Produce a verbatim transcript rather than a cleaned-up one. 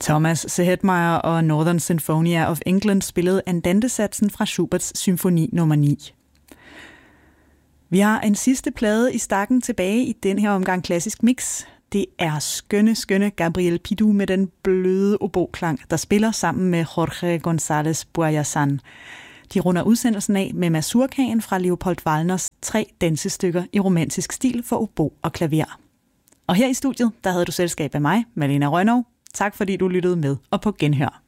Thomas Sehetmeier og Northern Sinfonia of England spillede Andante-satsen fra Schuberts symfoni nummer ni. Vi har en sidste plade i stakken tilbage i den her omgang Klassisk Mix. Det er skønne, skønne Gabriel Pidou med den bløde oboklang, der spiller sammen med Jorge González Buayazan. De runder udsendelsen af med Mazurkaen fra Leopold Wallners tre dansestykker i romantisk stil for obo og klaver. Og her i studiet, der havde du selskab af mig, Malena Rønnow. Tak fordi du lyttede med, og på genhør.